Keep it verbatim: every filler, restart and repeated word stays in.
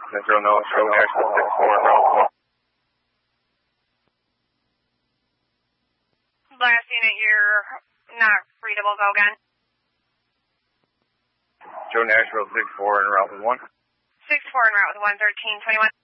Central North, Joe Nashville six four en route one. Last unit, you're not readable. Go again. Joe Nashville six four en route with one. six four en route with one, thirteen twenty-one.